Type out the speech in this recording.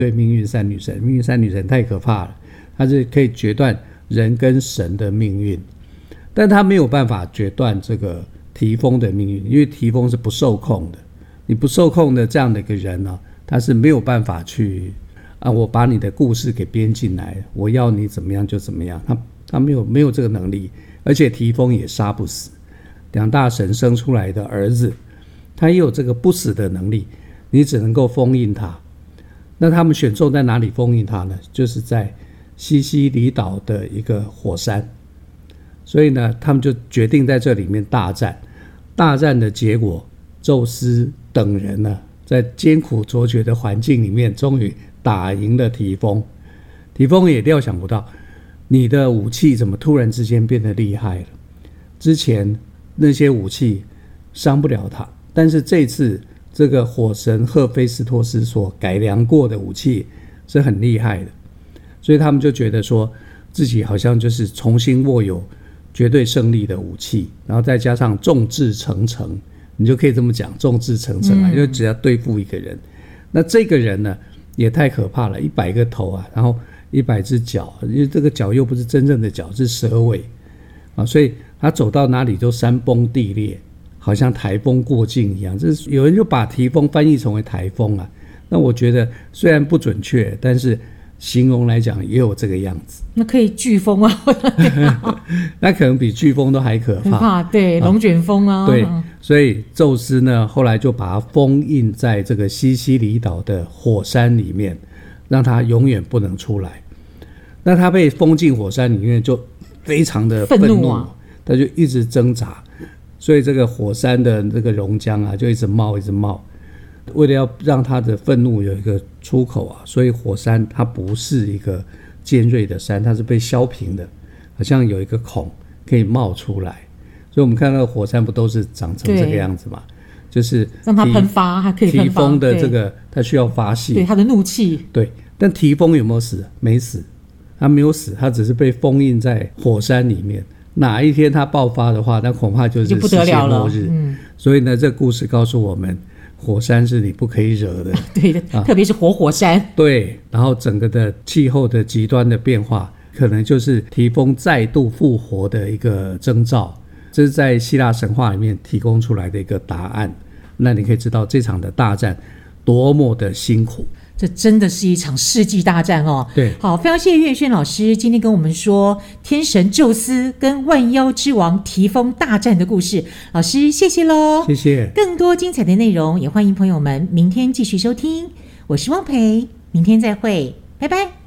对，命运三女神，命运三女神太可怕了，她是可以决断人跟神的命运，但她没有办法决断这个提丰的命运，因为提丰是不受控的。你不受控的这样的一个人呢，他是没有办法去我把你的故事给编进来，我要你怎么样就怎么样，他没有这个能力，而且提丰也杀不死。两大神生出来的儿子，他也有这个不死的能力，你只能够封印他。那他们选中在哪里封印他呢？就是在西西里岛的一个火山。所以呢，他们就决定在这里面大战。大战的结果，宙斯等人呢，在艰苦卓绝的环境里面，终于打赢了提丰。提丰也料想不到，你的武器怎么突然之间变得厉害了？之前那些武器伤不了他，但是这次这个火神赫菲斯托斯所改良过的武器是很厉害的，所以他们就觉得说自己好像就是重新握有绝对胜利的武器，然后再加上众志成城，你就可以这么讲，众志成城因为只要对付一个人。那这个人呢也太可怕了，100个头啊，然后100只脚，因为这个脚又不是真正的脚，是蛇尾所以他走到哪里都山崩地裂，好像台风过境一样。这是有人就把提丰翻译成为台风那我觉得虽然不准确，但是形容来讲也有这个样子。 那可以飓风那可能比飓风都还可怕。 对，龙卷风对，所以宙斯呢后来就把它封印在这个西西里岛的火山里面，让它永远不能出来。那他被封进火山里面就非常的愤怒他就一直挣扎，所以这个火山的这个熔浆就一直冒一直冒。为了要让他的愤怒有一个出口所以火山它不是一个尖锐的山，它是被削平的，好像有一个孔可以冒出来。所以我们看到火山不都是长成这个样子嘛？就是让它喷发，它可以喷发。 提丰的这个它需要发泄， 对，它的怒气。 对，但提丰有没有死？没死，他没有死，他只是被封印在火山里面。哪一天他爆发的话，那恐怕就是世界末日。所以呢，这故事告诉我们，火山是你不可以惹的。 对的，特别是活山。 对，然后整个的气候的极端的变化，可能就是提丰再度复活的一个征兆。这是在希腊神话里面提供出来的一个答案。那你可以知道这场的大战多么的辛苦。 这真的是一场世纪大战对， 好，非常谢谢岳轩老师今天跟我们说天神宙斯跟万妖之王提丰大战的故事。老师谢谢咯。 谢谢。 更多精彩的内容也欢迎朋友们明天继续收听。我是汪培，明天再会，拜拜。